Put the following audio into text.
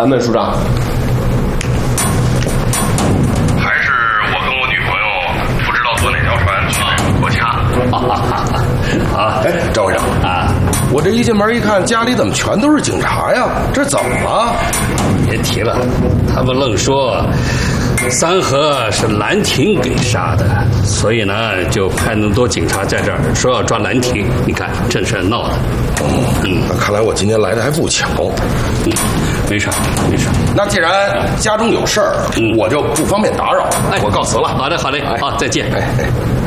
咱们署长。 还是我跟我女朋友不知道坐哪条船去国洽。 啊， 哎，赵会长啊， 我这一进门一看，家里怎么全都是警察呀？这怎么了？ 别提了，他们愣说三河是兰亭给杀的，所以呢就派那么多警察在这儿，说要抓兰亭。你看这事闹的。 那看来我今天来的还不巧。 没事没事。 那既然家中有事儿，我就不方便打扰。 哎， 我告辞了。 好的好嘞，好，再见。 哎。